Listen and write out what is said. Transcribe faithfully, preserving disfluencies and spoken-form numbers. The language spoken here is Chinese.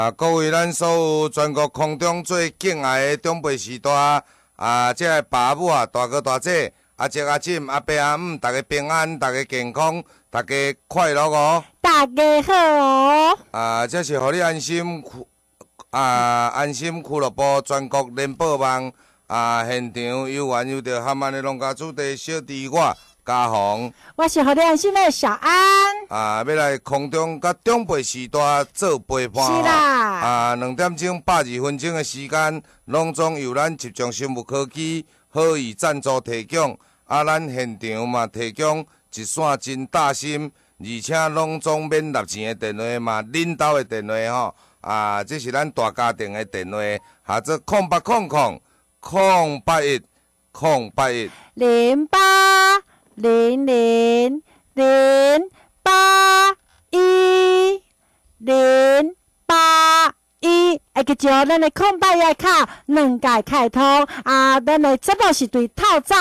啊，各位咱所有全国空中最敬爱的长辈时代啊，这个爸母啊、大哥大姐、阿叔阿婶、阿伯阿姆，大家平安，大家健康，大家快乐哦！ 大家好哦！ 啊，这是互你安心啊，安心俱乐部全国联播网啊，现场有缘有着含安的农家主题小弟我嘉宏。 我是互你安心的小安。 啊，要来空中甲长辈时代做陪伴。 是啦。 啊，两点钟百二分钟的时间，拢总由咱集中生物科技好意赞助提供。啊，咱现场嘛提供一线真大心，而且拢总免纳钱的电话嘛，恁兜的电话吼。啊，这是咱大家庭的电话，或者空八空空空八一空八一零八零零零八一零八一，会记住咱的空八一卡两界开通啊，咱的节目是对透早。